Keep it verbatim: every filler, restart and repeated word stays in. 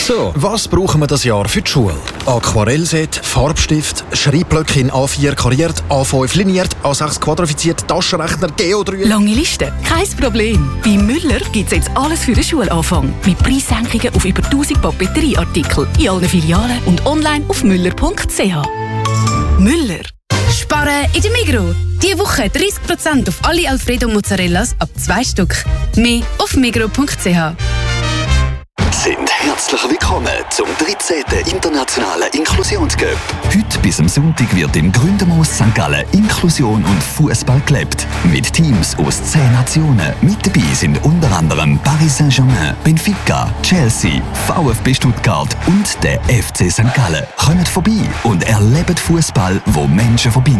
So, was brauchen wir das Jahr für die Schule? Aquarellset, Farbstift, Schreibblöcke in A vier kariert, A fünf liniert, A sechs quadrifiziert, Taschenrechner, Geodreieck. Lange Liste? Kein Problem. Bei Müller gibt es jetzt alles für den Schulanfang. Mit Preissenkungen auf über tausend Papeterieartikel in allen Filialen und online auf müller punkt c h. Müller. Sparen in der Migros. Diese Woche dreißig Prozent auf alle Alfredo Mozzarellas ab zwei Stück. Mehr auf migros punkt c h. Sind herzlich willkommen zum dreizehnten Internationalen Inklusionscup. Heute bis am Sonntag wird im Gründermoos Sankt Gallen Inklusion und Fußball gelebt. Mit Teams aus zehn Nationen. Mit dabei sind unter anderem Paris Saint-Germain, Benfica, Chelsea, VfB Stuttgart und der F C Sankt Gallen. Kommt vorbei und erlebt Fußball, wo Menschen verbindet.